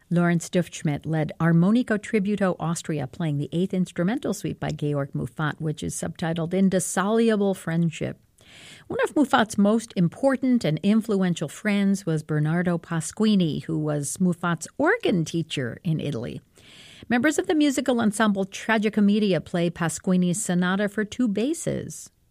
Lawrence Duftschmidt led Armonico Tributo Austria, playing the 8th instrumental suite by Georg Muffat, which is subtitled Indissoluble Friendship. One of Muffat's most important and influential friends was Bernardo Pasquini, who was Muffat's organ teacher in Italy. Members of the musical ensemble Tragicommedia play Pasquini's Sonata for 2 basses.